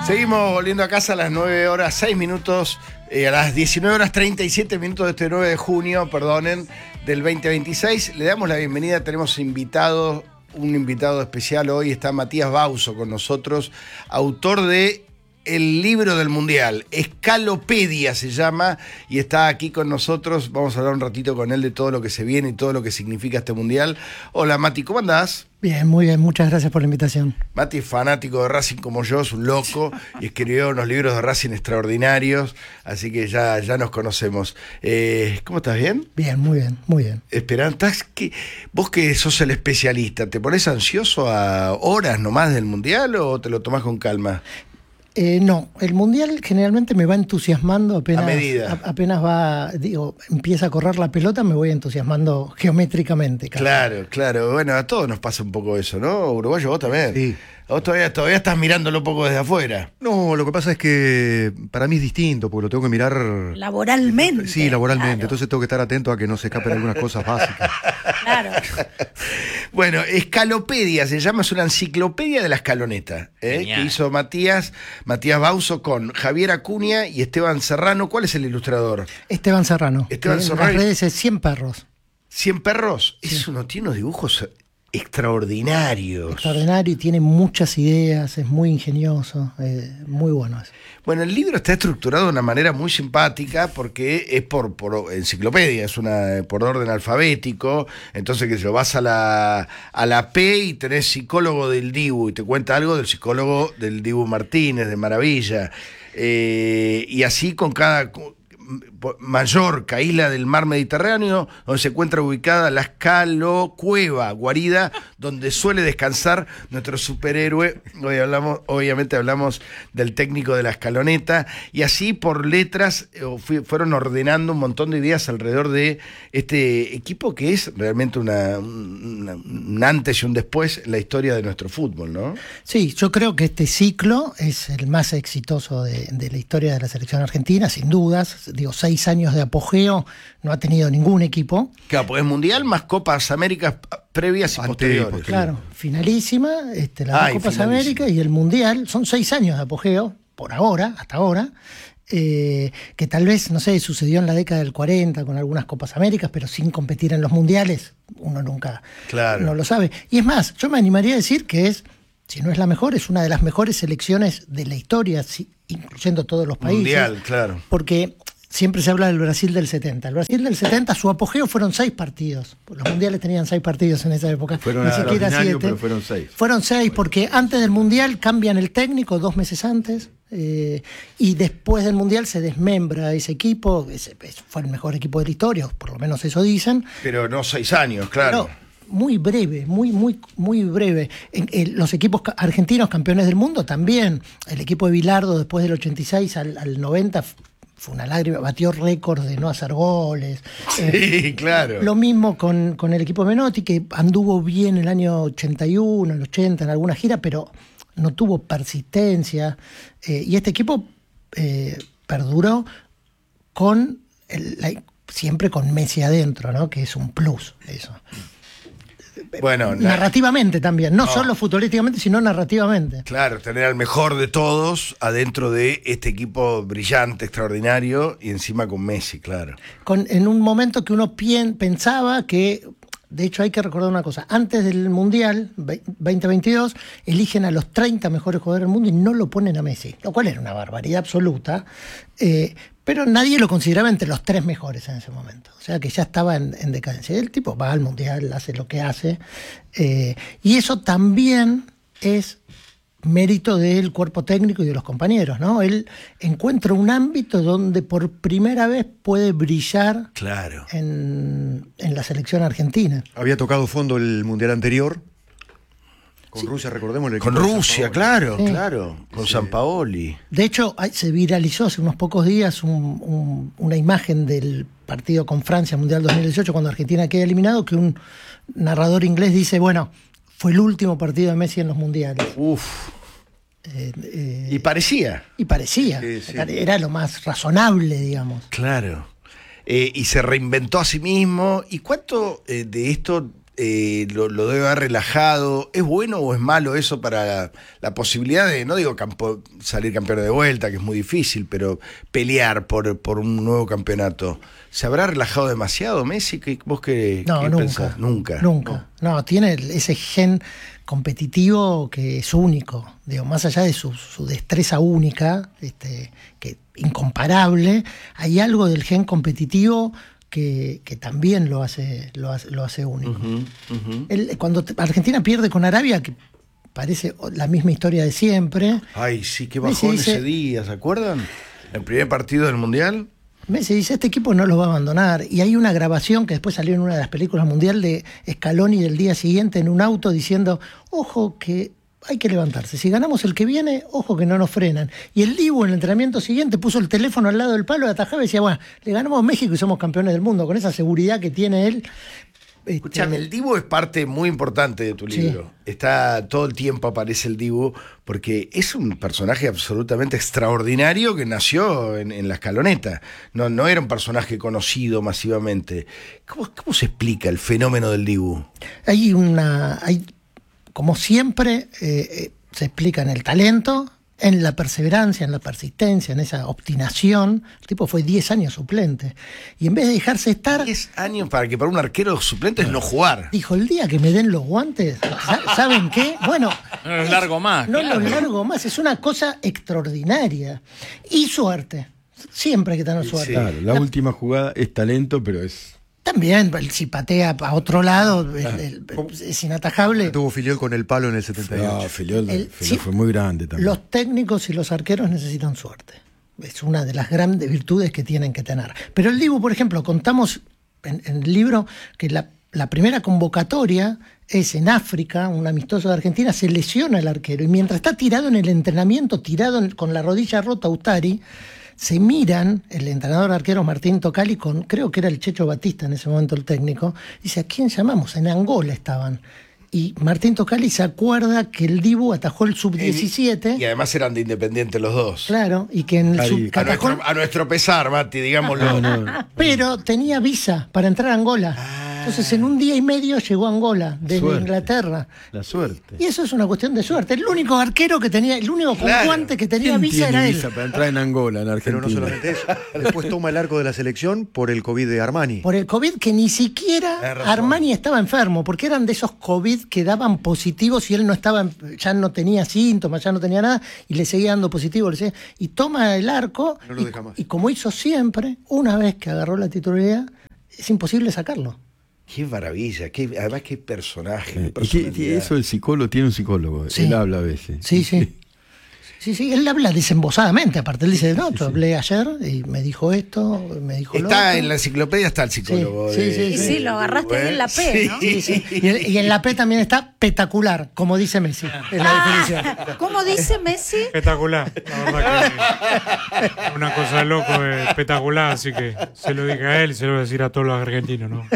Seguimos volviendo a casa a las 9 horas 6 minutos, a las 19 horas 37 minutos de este 9 de junio, del 2026. Le damos la bienvenida, tenemos un invitado especial hoy, está Matías Bauso con nosotros, autor de El libro del Mundial, Escalopedia se llama, y está aquí con nosotros. Vamos a hablar un ratito con él de todo lo que se viene y todo lo que significa este Mundial. Hola Mati, ¿cómo andás? Bien, muy bien, muchas gracias por la invitación. Mati es fanático de Racing como yo, es un loco, y escribió unos libros de Racing extraordinarios, así que ya nos conocemos. ¿Cómo estás, bien? Bien, muy bien, muy bien. Vos que sos el especialista, ¿te pones ansioso a horas nomás del Mundial o te lo tomás con calma? No, el Mundial generalmente me va entusiasmando apenas empieza a correr la pelota, me voy entusiasmando geométricamente. Claro. Bueno, a todos nos pasa un poco eso, ¿no? Uruguayo, vos también. Sí. Vos todavía estás mirándolo un poco desde afuera. No, lo que pasa es que para mí es distinto, porque lo tengo que mirar... Laboralmente. Sí, laboralmente. Claro. Entonces tengo que estar atento a que no se escapen algunas cosas básicas. Claro. Bueno, Escalopedia se llama, es una enciclopedia de la escaloneta, que hizo Matías Bauso con Javier Acuña y Esteban Serrano. ¿Cuál es el ilustrador? Esteban Serrano. Esteban Serrano. En las redes es 100 perros. ¿100 perros? Sí. Tiene unos dibujos extraordinarios. Extraordinario y tiene muchas ideas, es muy ingenioso, muy bueno eso. Bueno, el libro está estructurado de una manera muy simpática porque es por enciclopedia, es por orden alfabético. Entonces, que vas a la P y tenés psicólogo del Dibu y te cuenta algo del psicólogo del Dibu Martínez, de Maravilla. Y así con cada... Mallorca, isla del mar Mediterráneo, donde se encuentra ubicada la Escalocueva, guarida donde suele descansar nuestro superhéroe. Hoy obviamente hablamos del técnico de la escaloneta, y así por letras fueron ordenando un montón de ideas alrededor de este equipo que es realmente un antes y un después en la historia de nuestro fútbol, ¿no? Sí, yo creo que este ciclo es el más exitoso de la historia de la selección argentina, sin dudas. Digo, 6 años de apogeo, no ha tenido ningún equipo. Claro, porque es Mundial más Copas Américas previas y posteriores. Claro, finalísima, las Copas Américas y el Mundial, son 6 años de apogeo, por ahora, hasta ahora, que tal vez, no sé, sucedió en la década del 40 con algunas Copas Américas, pero sin competir en los Mundiales, uno nunca no lo sabe. Y es más, yo me animaría a decir que si no es la mejor, es una de las mejores selecciones de la historia, incluyendo todos los países. Mundial, claro. Porque siempre se habla del Brasil del 70. El Brasil del 70, su apogeo fueron 6 partidos. Los mundiales tenían 6 partidos en esa época. Fueron ni siquiera 7. Pero fueron 6. Fueron 6 porque antes del mundial cambian el técnico 2 meses antes. Y después del mundial se desmembra ese equipo. Fue el mejor equipo de la historia, por lo menos eso dicen. Pero no 6 años, claro. Pero muy breve, muy breve. Los equipos argentinos campeones del mundo también. El equipo de Bilardo después del 86 al 90 fue una lágrima, batió récords de no hacer goles. Sí, claro. Lo mismo con el equipo de Menotti, que anduvo bien el año 81, el 80 en alguna gira, pero no tuvo persistencia. Y este equipo perduró siempre con Messi adentro, ¿no? Que es un plus eso. Bueno, narrativamente también, no solo futbolísticamente, sino narrativamente. Claro, tener al mejor de todos adentro de este equipo brillante, extraordinario, y encima con Messi, claro. En un momento que uno pensaba que, de hecho hay que recordar una cosa, antes del Mundial 2022 eligen a los 30 mejores jugadores del mundo y no lo ponen a Messi, lo cual era una barbaridad absoluta, pero nadie lo consideraba entre los 3 mejores en ese momento. O sea que ya estaba en decadencia. El tipo va al Mundial, hace lo que hace. Y eso también es mérito del cuerpo técnico y de los compañeros, ¿no? Él encuentra un ámbito donde por primera vez puede brillar en la selección argentina. Había tocado fondo el Mundial anterior. Con Rusia, recordemos. Con Rusia, claro. Con Sí. Sampaoli. De hecho, se viralizó hace unos pocos días una imagen del partido con Francia, Mundial 2018, cuando Argentina queda eliminado, que un narrador inglés dice, bueno, fue el último partido de Messi en los mundiales. Uf. Y parecía. Sí. Era lo más razonable, digamos. Claro. Y se reinventó a sí mismo. ¿Y cuánto de esto lo debe haber relajado. ¿Es bueno o es malo eso para la posibilidad de, no digo salir campeón de vuelta, que es muy difícil, pero pelear por un nuevo campeonato? ¿Se habrá relajado demasiado Messi? ¿Vos qué No, pensás? Nunca. No, tiene ese gen competitivo que es único. Digo, más allá de su destreza única, que incomparable, hay algo del gen competitivo que también lo hace único. Cuando Argentina pierde con Arabia, que parece la misma historia de siempre. Ay, sí, qué bajón ese día, ¿se acuerdan? El primer partido del Mundial. Messi dice, este equipo no los va a abandonar. Y hay una grabación que después salió en una de las películas mundial de Scaloni del día siguiente en un auto diciendo, ojo que hay que levantarse. Si ganamos el que viene, ojo que no nos frenan. Y el Dibu en el entrenamiento siguiente puso el teléfono al lado del palo, atajaba y decía, bueno, le ganamos a México y somos campeones del mundo. Con esa seguridad que tiene él. Escuchame, el Dibu es parte muy importante de tu libro. Sí. Todo el tiempo aparece el Dibu, porque es un personaje absolutamente extraordinario que nació en la escaloneta. No era un personaje conocido masivamente. ¿Cómo se explica el fenómeno del Dibu? Como siempre, se explica en el talento, en la perseverancia, en la persistencia, en esa obstinación. El tipo fue 10 años suplente. Y en vez de dejarse estar... 10 años para que para un arquero suplente es no jugar. Dijo, el día que me den los guantes, ¿saben qué? Bueno... No los largo más. No los largo más. Es una cosa extraordinaria. Y suerte. Siempre hay que tener suerte. Sí. Claro, la última jugada es talento, pero es... También, si patea a otro lado, es inatajable. Tuvo Filiol con el palo en el 78. No, Filiol fue muy grande también. Los técnicos y los arqueros necesitan suerte. Es una de las grandes virtudes que tienen que tener. Pero el Dibu, por ejemplo, contamos en el libro que la primera convocatoria es en África, un amistoso de Argentina, se lesiona el arquero. Y mientras está tirado en el entrenamiento, con la rodilla rota Autari, se miran, el entrenador arquero Martín Tocali, creo que era el Checho Batista en ese momento el técnico, dice, ¿a quién llamamos? En Angola estaban. Y Martín Tocali se acuerda que el Dibu atajó el sub-17. Y además eran de Independiente los dos. Claro, y que en el a nuestro pesar, Mati, digámoslo. Pero tenía visa para entrar a Angola. Entonces en un día y medio llegó a Angola, desde Inglaterra. La suerte. Y eso es una cuestión de suerte. El único arquero que tenía, el único concuante que tenía visa era él. Visa para entrar en Angola, en Argentina. Pero no solamente eso. Después toma el arco de la selección por el COVID de Armani. Por el COVID que ni siquiera Armani estaba enfermo, porque eran de esos COVID que daban positivos y él no estaba, ya no tenía síntomas, ya no tenía nada, y le seguía dando positivo. Y toma el arco, y como hizo siempre, una vez que agarró la titularidad, es imposible sacarlo. Qué maravilla, además qué personaje. Eso el psicólogo tiene un psicólogo, él habla a veces. Sí, él habla desembosadamente, aparte él dice, yo hablé ayer y me dijo esto, me dijo lo otro. En la enciclopedia está el psicólogo. Sí, lo agarraste ahí en la P, ¿no? Sí. Y en la P también está espectacular, como dice Messi, es la definición. ¿Cómo dice Messi? Espectacular, la verdad que una cosa de loco, espectacular, así que se lo dije a él y se lo voy a decir a todos los argentinos, ¿no?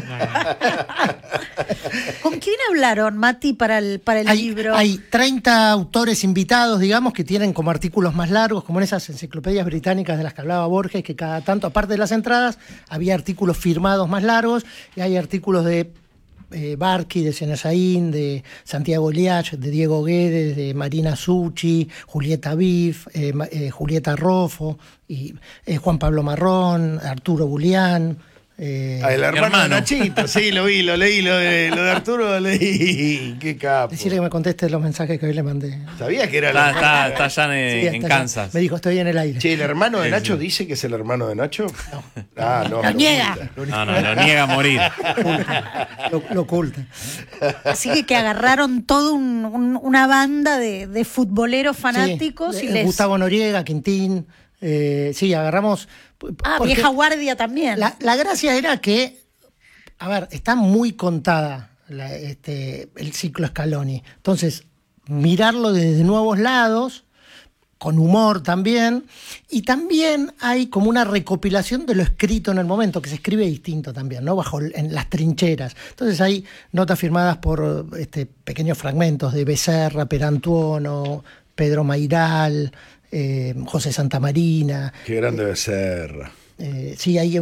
¿Con quién hablaron, Mati, para el libro? Hay 30 autores invitados, digamos, que tienen como artículos más largos, como en esas enciclopedias británicas de las que hablaba Borges, que cada tanto, aparte de las entradas, había artículos firmados más largos, y hay artículos de Barqui, de Senazaín, de Santiago Liach, de Diego Guedes, de Marina Succi, Julieta Biff, Julieta Rofo, y Juan Pablo Marrón, Arturo Bulián. El hermano de Nachito, sí, lo vi, lo leí, lo de Arturo lo leí. Qué capo. Decirle que me conteste los mensajes que hoy le mandé. ¿Sabía que era Está allá en Kansas. Me dijo, estoy en el aire. Che, ¿el hermano de Nacho dice que es el hermano de Nacho? No. Lo niega. No, lo niega a morir. Lo oculta. Así que agarraron toda una banda de futboleros fanáticos. Sí, y Gustavo Noriega, Quintín. Agarramos... vieja guardia también. La gracia era que, a ver, está muy contada el ciclo Scaloni. Entonces, mirarlo desde nuevos lados, con humor también, y también hay como una recopilación de lo escrito en el momento, que se escribe distinto también, ¿no? En las trincheras. Entonces hay notas firmadas por pequeños fragmentos de Becerra, Perantuono, Pedro Mairal, José Santamarina. Qué grande Becerra. Sí, hay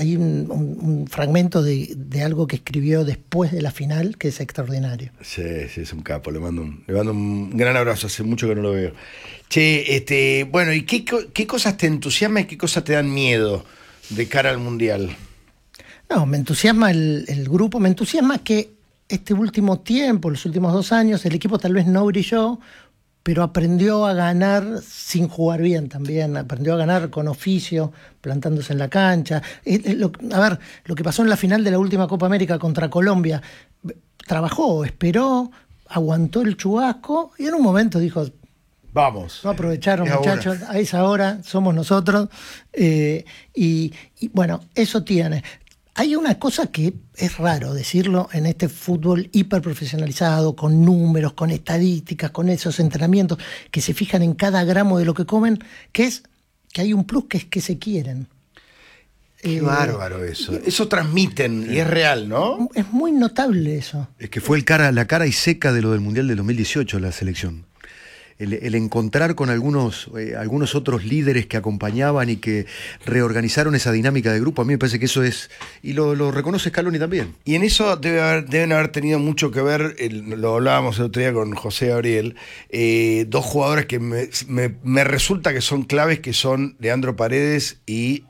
un fragmento de algo que escribió después de la final que es extraordinario. Sí, es un capo, le mando un gran abrazo, hace mucho que no lo veo. Che, bueno, ¿y qué cosas te entusiasman y qué cosas te dan miedo de cara al Mundial? No, me entusiasma el grupo, me entusiasma que este último tiempo, los últimos 2 años, el equipo tal vez no brilló, pero aprendió a ganar sin jugar bien también, aprendió a ganar con oficio, plantándose en la cancha. A ver, lo que pasó en la final de la última Copa América contra Colombia, trabajó, esperó, aguantó el chubasco y en un momento dijo, vamos. no aprovecharon, es muchachos, a esa hora somos nosotros. Y bueno, eso tiene. Hay una cosa que es raro decirlo en este fútbol hiperprofesionalizado, con números, con estadísticas, con esos entrenamientos que se fijan en cada gramo de lo que comen, que es que hay un plus que es que se quieren. Qué bárbaro eso. Eso transmiten y es real, ¿no? Es muy notable eso. Es que fue la cara y seca de lo del Mundial del 2018, la selección. El encontrar con algunos otros líderes que acompañaban y que reorganizaron esa dinámica de grupo, a mí me parece que eso es, y lo reconoce Scaloni también. Y en eso deben haber tenido mucho que ver, lo hablábamos el otro día con José Gabriel, 2 jugadores que me resulta que son claves, que son Leandro Paredes y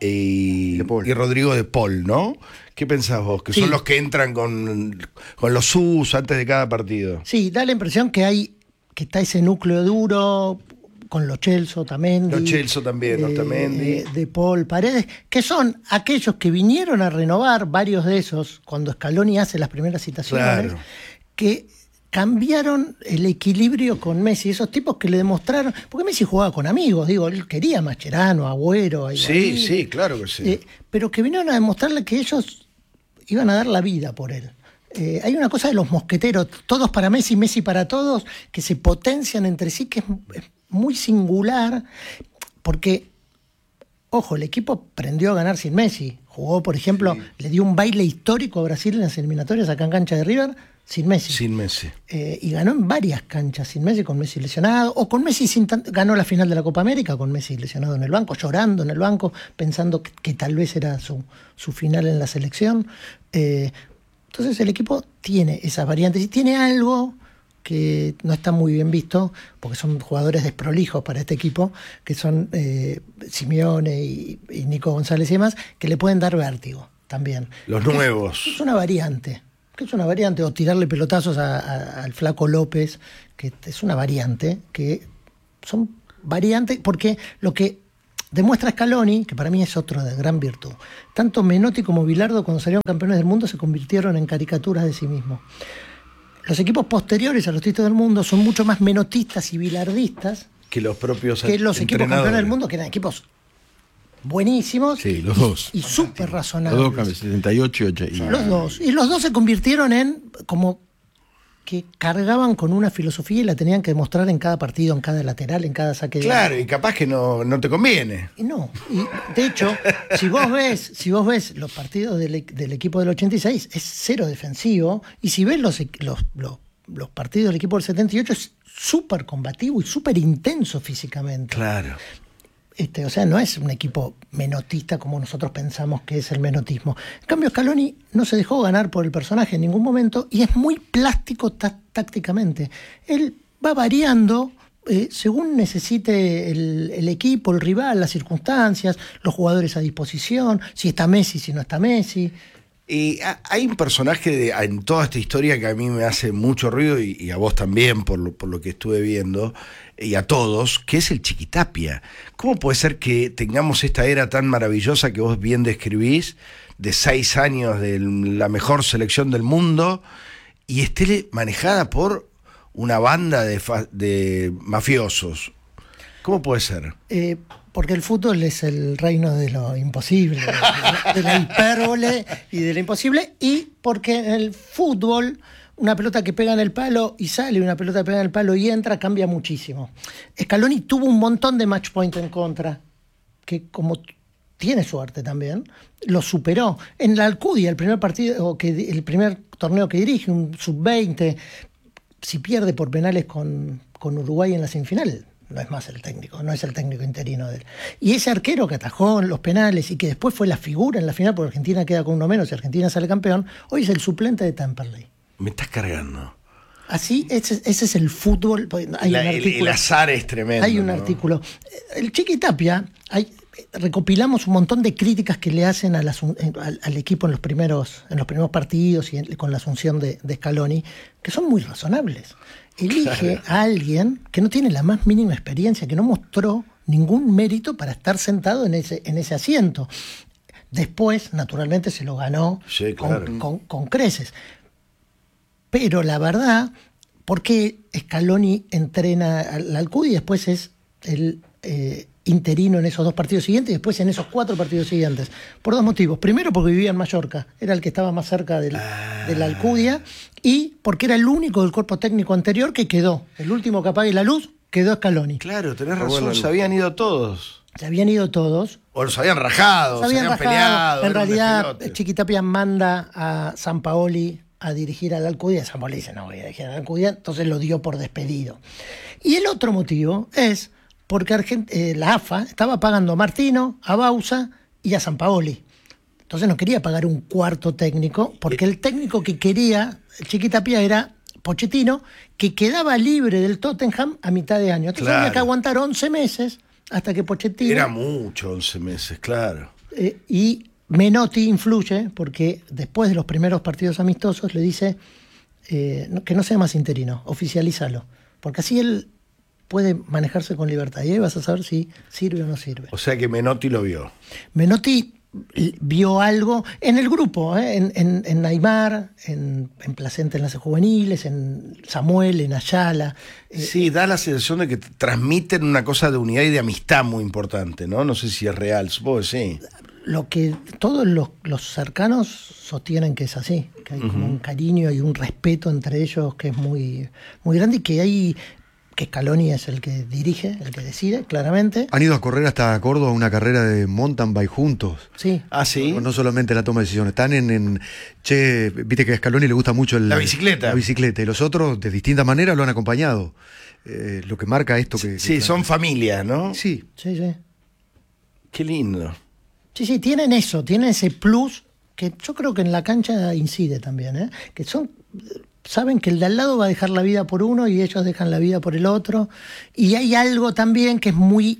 Rodrigo de Paul, ¿no? ¿Qué pensás vos? Que sí, son los que entran con los Us antes de cada partido. Sí, da la impresión que está ese núcleo duro con Lo Celso, Otamendi. Lo Celso también, Otamendi. De Paul, Paredes, que son aquellos que vinieron a renovar, varios de esos, cuando Scaloni hace las primeras citaciones, claro, que cambiaron el equilibrio con Messi, esos tipos que le demostraron, porque Messi jugaba con amigos, digo, él quería a Mascherano, a Agüero, a Higuaín, sí, claro que sí. Pero que vinieron a demostrarle que ellos iban a dar la vida por él. Hay una cosa de los mosqueteros, todos para Messi, Messi para todos, que se potencian entre sí, que es muy singular, porque, ojo, el equipo aprendió a ganar sin Messi. Jugó, por ejemplo, le dio un baile histórico a Brasil en las eliminatorias acá en cancha de River, sin Messi. Sin Messi. Y ganó en varias canchas sin Messi, con Messi lesionado, o con Messi ganó la final de la Copa América con Messi lesionado en el banco, llorando en el banco, pensando que tal vez era su final en la selección. Entonces el equipo tiene esas variantes y tiene algo que no está muy bien visto, porque son jugadores desprolijos para este equipo, que son Simeone y Nico González y demás, que le pueden dar vértigo también. Los nuevos. Es una variante. O tirarle pelotazos al Flaco López, que es una variante, que son variantes, porque lo que demuestra Scaloni, que para mí es otro de gran virtud, tanto Menotti como Bilardo, cuando salieron campeones del mundo, se convirtieron en caricaturas de sí mismos. Los equipos posteriores a los títulos del mundo son mucho más menotistas y bilardistas que los propios que los equipos campeones del mundo, que eran equipos buenísimos. Sí, los dos. Y súper razonables. Los dos, 78 y 80. Los dos. Y los dos se convirtieron en como que cargaban con una filosofía y la tenían que demostrar en cada partido, en cada lateral, en cada saque de Claro, y capaz que no te conviene. Y no. Y de hecho, si vos ves los partidos del equipo del 86, es cero defensivo. Y si ves los partidos del equipo del 78, es súper combativo y súper intenso físicamente. Claro. O sea, no es un equipo menotista como nosotros pensamos que es el menotismo. En cambio, Scaloni no se dejó ganar por el personaje en ningún momento y es muy plástico tácticamente. Él va variando según necesite el equipo, el rival, las circunstancias, los jugadores a disposición, si está Messi, si no está Messi. Hay un personaje en toda esta historia que a mí me hace mucho ruido y a vos también por lo que estuve viendo y a todos, que es el Chiquitapia. ¿Cómo puede ser que tengamos esta era tan maravillosa que vos bien describís, de 6 años de la mejor selección del mundo y esté manejada por una banda de mafiosos? ¿Cómo puede ser? Porque el fútbol es el reino de lo imposible, de la hipérbole y de lo imposible, y porque en el fútbol una pelota que pega en el palo y sale, una pelota que pega en el palo y entra, cambia muchísimo. Scaloni tuvo un montón de match point en contra, que como tiene suerte también, lo superó. En la Alcudia, el primer torneo que dirige, un sub-20, si pierde por penales con Uruguay en la semifinal, no es más el técnico, no es el técnico interino de él. Y ese arquero que atajó en los penales y que después fue la figura en la final, porque Argentina queda con uno menos y Argentina sale campeón, hoy es el suplente de Temperley. Me estás cargando. Así, ese es el fútbol. Hay un artículo, el azar es tremendo. hay un ¿no? artículo. El Chiqui Tapia, recopilamos un montón de críticas que le hacen al equipo en los primeros partidos y con la asunción de Scaloni, que son muy razonables. Elige a alguien que no tiene la más mínima experiencia, que no mostró ningún mérito para estar sentado en ese asiento. Después, naturalmente, se lo ganó Sí, claro. con creces. Pero la verdad, ¿por qué Scaloni entrena al Alcudia y después es el interino en esos 2 partidos siguientes y después en esos 4 partidos siguientes? Por 2 motivos. Primero, porque vivía en Mallorca, era el que estaba más cerca de la Alcudia, y porque era el único del cuerpo técnico anterior que quedó. El último que apague la luz quedó Scaloni. Claro, tenés razón, se habían ido todos. Se habían ido todos. O los habían rajado, se habían peleado. En era un realidad, despelote. Chiqui Tapia manda a Sampaoli a dirigir al Alcudia. Sampaoli dice, no voy a dirigir al Alcudia, entonces lo dio por despedido. Y el otro motivo es porque la AFA estaba pagando a Martino, a Bausa y a Sampaoli. Entonces no quería pagar un cuarto técnico, porque el técnico que quería Chiqui Tapia era Pochettino, que quedaba libre del Tottenham a mitad de año. Entonces había que aguantar 11 meses hasta que Pochettino... Era mucho, 11 meses, claro. Y Menotti influye porque después de los primeros partidos amistosos le dice que no sea más interino, oficialízalo, porque así él puede manejarse con libertad y ahí vas a saber si sirve o no sirve. O sea que Menotti lo vio. Menotti vio algo en el grupo, en Neymar, en Placenta en las juveniles, en Samuel, en Ayala. Sí, da la sensación de que transmiten una cosa de unidad y de amistad muy importante, ¿no? No sé si es real, supongo que sí. Lo que todos los cercanos sostienen que es así, que hay como un cariño y un respeto entre ellos que es muy, muy grande y que Scaloni es el que dirige, el que decide, claramente. Han ido a correr hasta Córdoba una carrera de mountain bike juntos. Sí. Ah, sí. No solamente la toma de decisiones, están viste que a Scaloni le gusta mucho La bicicleta. La bicicleta, y los otros de distintas maneras lo han acompañado. Lo que marca esto que... Sí, son familia, ¿no? Sí. Sí, sí. Qué lindo. Sí, tienen eso, tienen ese plus que yo creo que en la cancha incide también, que saben que el de al lado va a dejar la vida por uno y ellos dejan la vida por el otro. Y hay algo también que es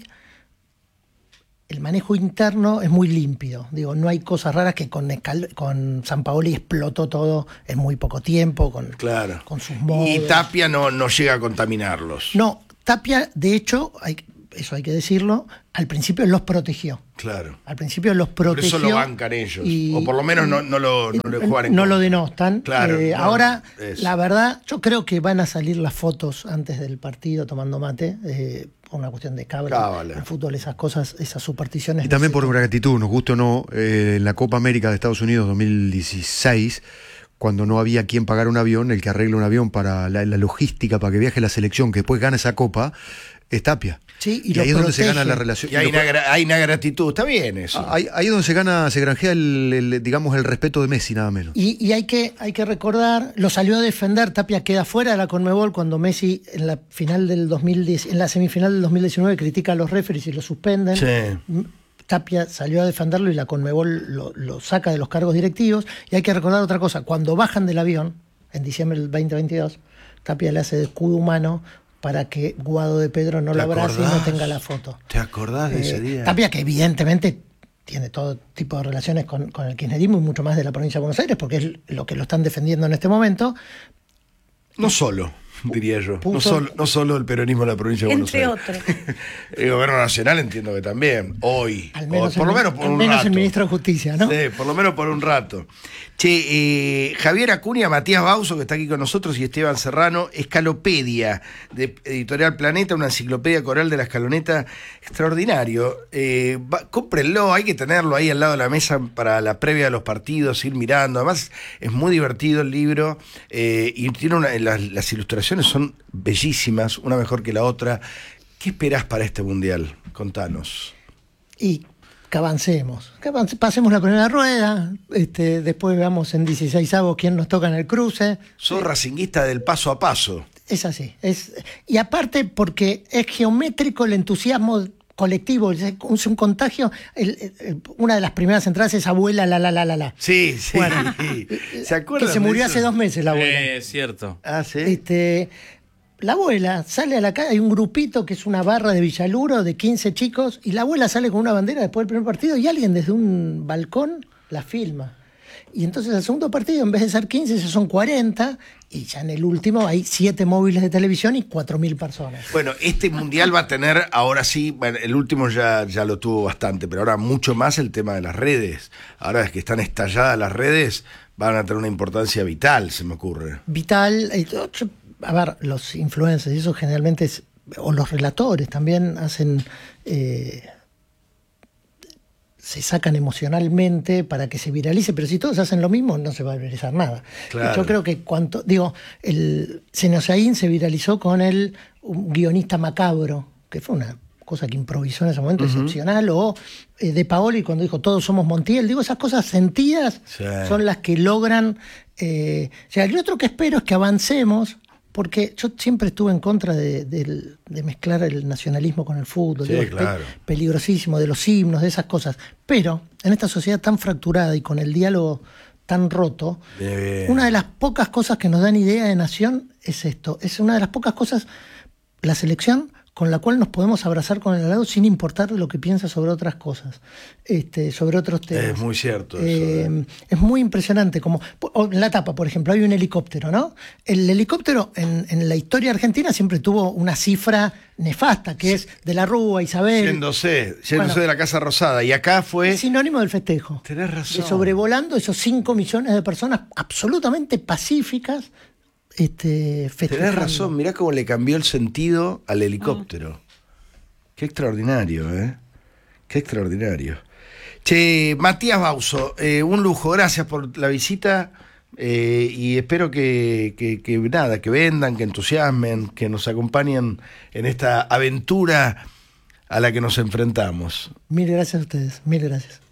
el manejo interno es muy límpido. Digo, no hay cosas raras que con Sampaoli explotó todo en muy poco tiempo, con sus modos. Y Tapia no llega a contaminarlos. No, Tapia, de hecho, eso hay que decirlo, al principio los protegió. Claro. Al principio los protegió. Por eso lo bancan ellos. O por lo menos no lo juegan en no contra. lo denostan. Claro. Ahora, eso. la verdad, yo creo que van a salir las fotos antes del partido tomando mate, por una cuestión de cábala. El fútbol, esas cosas, esas supersticiones. Y también por gratitud, nos guste o no, en la Copa América de Estados Unidos 2016, cuando no había quien pagar un avión, el que arregla un avión para la logística, para que viaje la selección, que después gana esa Copa, es Tapia. Sí, y ahí es donde se gana la relación. Y hay una gratitud, está bien eso. Ahí es donde se granjea digamos, el respeto de Messi, nada menos. Y hay que recordar, lo salió a defender, Tapia queda fuera de la Conmebol cuando Messi en la semifinal del 2019 critica a los referees y lo suspenden. Sí. Tapia salió a defenderlo y la Conmebol lo saca de los cargos directivos. Y hay que recordar otra cosa, cuando bajan del avión, en diciembre del 2022, Tapia le hace de escudo humano para que Guado de Pedro no lo abrace y no tenga la foto. ¿Te acordás de ese día? Tapia, que evidentemente tiene todo tipo de relaciones con el kirchnerismo y mucho más de la provincia de Buenos Aires, porque es lo que lo están defendiendo en este momento. No solo, diría yo. No solo el peronismo de la provincia de Buenos Aires. Entre otros. El gobierno nacional entiendo que también. Hoy. Al menos por lo menos por un rato. Al menos el ministro de Justicia, ¿no? Sí, por lo menos por un rato. Che, Javier Acuña, Matías Bauso, que está aquí con nosotros, y Esteban Serrano, Escalopedia, de Editorial Planeta, una enciclopedia coral de la escaloneta, extraordinario. Cómprenlo, hay que tenerlo ahí al lado de la mesa para la previa de los partidos, ir mirando. Además, es muy divertido el libro, y tiene las ilustraciones son bellísimas, una mejor que la otra. ¿Qué esperás para este mundial? Contanos. Y que avancemos, pasemos la primera rueda, después veamos en 16avos quién nos toca en el cruce. Sos racinguista del paso a paso. Es así. Y aparte porque es geométrico el entusiasmo colectivo, es un contagio. Una de las primeras entradas es abuela, la. Sí. Bueno, ¿Se acuerdan? que se murió de eso? hace 2 meses la abuela. Es cierto. Ah, sí. La abuela sale a la calle, hay un grupito que es una barra de Villaluro de 15 chicos, y la abuela sale con una bandera después del primer partido y alguien desde un balcón la filma. Y entonces el segundo partido, en vez de ser 15, ya son 40, y ya en el último hay 7 móviles de televisión y 4.000 personas. Bueno, este mundial va a tener, ahora sí, bueno, el último ya lo tuvo bastante, pero ahora mucho más el tema de las redes. Ahora es que están estalladas las redes, van a tener una importancia vital, se me ocurre. Vital. A ver, los influencers, y eso generalmente o los relatores también hacen, se sacan emocionalmente para que se viralice, pero si todos hacen lo mismo, no se va a viralizar nada. Claro. Yo creo que Senosaín se viralizó con un guionista macabro, que fue una cosa que improvisó en ese momento, excepcional, o De Paoli cuando dijo todos somos Montiel. Digo, esas cosas sentidas son las que logran llegar. Y otro que espero es que avancemos, porque yo siempre estuve en contra de mezclar el nacionalismo con el fútbol. Sí, claro. Peligrosísimo, de los himnos, de esas cosas. Pero en esta sociedad tan fracturada y con el diálogo tan roto, una de las pocas cosas que nos dan idea de nación es esto. Es una de las pocas cosas, la selección, con la cual nos podemos abrazar con el lado sin importar lo que piensa sobre otras cosas, sobre otros temas. Es muy cierto eso. Es muy impresionante. Como en la tapa, por ejemplo, hay un helicóptero, ¿no? El helicóptero en la historia argentina siempre tuvo una cifra nefasta, que es de la Rúa, Isabel. Yéndose de la Casa Rosada. Y acá fue... Es sinónimo del festejo. Tenés razón. De sobrevolando esos 5 millones de personas absolutamente pacíficas, festejando. Tenés razón, mirá cómo le cambió el sentido al helicóptero. Qué extraordinario, ¿eh? Qué extraordinario. Che, Matías Bauzo, un lujo, gracias por la visita y espero que vendan, que entusiasmen, que nos acompañen en esta aventura a la que nos enfrentamos. Mil gracias a ustedes, mil gracias.